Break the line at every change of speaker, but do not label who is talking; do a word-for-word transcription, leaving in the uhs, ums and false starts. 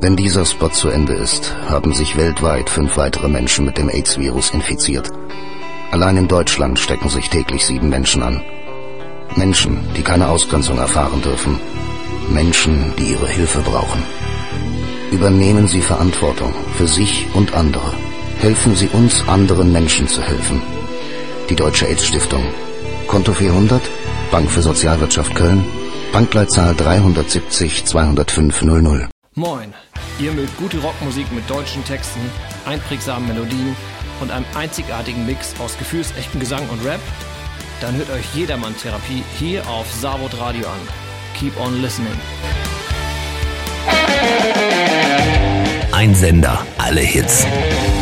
Wenn dieser Spot zu Ende ist, haben sich weltweit fünf weitere Menschen mit dem AIDS-Virus infiziert. Allein in Deutschland stecken sich täglich sieben Menschen an. Menschen, die keine Ausgrenzung erfahren dürfen. Menschen, die ihre Hilfe brauchen. Übernehmen Sie Verantwortung für sich und andere. Helfen Sie uns, anderen Menschen zu helfen. Die Deutsche AIDS-Stiftung. Konto vierhundert, Bank für Sozialwirtschaft Köln, Bankleitzahl drei sieben null zwei null fünf null null.
Moin, ihr mögt gute Rockmusik mit deutschen Texten, einprägsamen Melodien und einem einzigartigen Mix aus gefühlsechten Gesang und Rap? Dann hört euch Jedermann-Therapie hier auf Savod Radio an. Keep on listening.
Ein Sender, alle Hits.